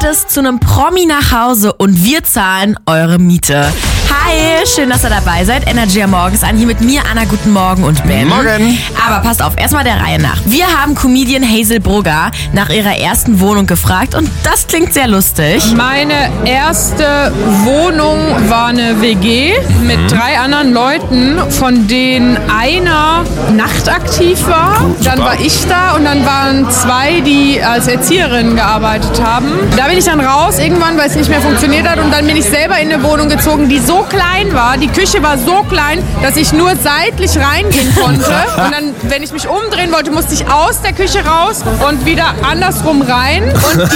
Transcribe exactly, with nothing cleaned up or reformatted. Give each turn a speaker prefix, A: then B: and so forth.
A: es zu einem Promi nach Hause und wir zahlen eure Miete. Hi, schön, dass ihr dabei seid. Energy am Morgens an, hier mit mir, Anna, guten Morgen und Ben.
B: Morgen.
A: Aber passt auf, erstmal der Reihe nach. Wir haben Comedian Hazel Brugger nach ihrer ersten Wohnung gefragt und das klingt sehr lustig.
C: Meine erste Wohnung war eine W G mit drei anderen Leuten, von denen einer nachtaktiv war. Dann war ich da und dann waren zwei, die als Erzieherinnen gearbeitet haben. Da bin ich dann raus irgendwann, weil es nicht mehr funktioniert hat, und dann bin ich selber in eine Wohnung gezogen, die so klein war. Die Küche war so klein, dass ich nur seitlich reingehen konnte. Und dann, wenn ich mich umdrehen wollte, musste ich aus der Küche raus und wieder andersrum rein. Und